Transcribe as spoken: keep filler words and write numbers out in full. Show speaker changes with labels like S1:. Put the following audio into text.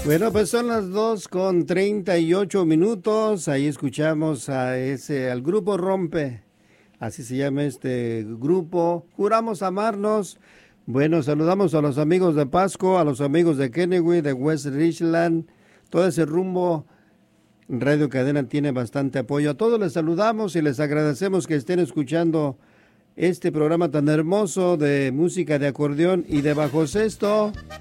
S1: Bueno, pues son las dos con treinta y ocho minutos. Ahí escuchamos a ese, al grupo Rompe. Así se llama este grupo. Juramos amarnos. Bueno, saludamos a los amigos de Pasco, a los amigos de Kennewick, de West Richland, todo ese rumbo. Radio Cadena tiene bastante apoyo. A todos les saludamos y les agradecemos que estén escuchando este programa tan hermoso de música de acordeón y de bajo sexto.